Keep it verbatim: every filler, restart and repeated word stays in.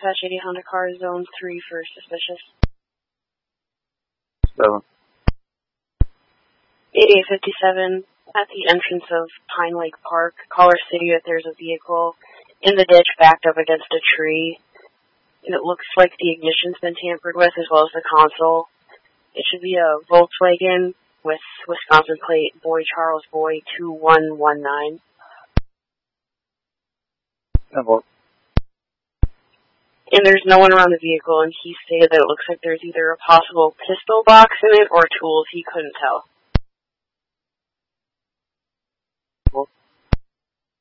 Dispatch eighty Honda car, zone three for suspicious. Seven. eighty-eight fifty-seven, at the entrance of Pine Lake Park, caller city that there's a vehicle in the ditch backed up against a tree. And it looks like the ignition's been tampered with as well as the console. It should be a Volkswagen with Wisconsin plate, Boy Charles Boy two one one nine. Envelope. And there's no one around the vehicle, and he stated that it looks like there's either a possible pistol box in it or tools. He couldn't tell.